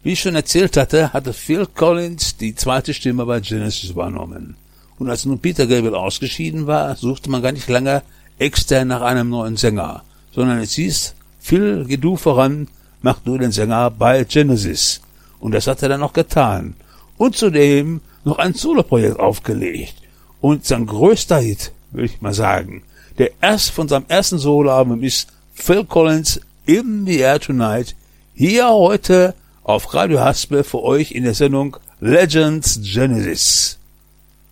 Wie ich schon erzählt hatte Phil Collins die zweite Stimme bei Genesis übernommen. Und als nun Peter Gabriel ausgeschieden war, suchte man gar nicht lange extern nach einem neuen Sänger, sondern es hieß, Phil, geh du voran, mach du den Sänger bei Genesis. Und das hat er dann noch getan. Und zudem noch ein Soloprojekt aufgelegt. Und sein größter Hit, würde ich mal sagen, von seinem ersten Soloalbum ist Phil Collins In the Air Tonight, hier heute auf Radio Haspel für euch in der Sendung Legends Genesis.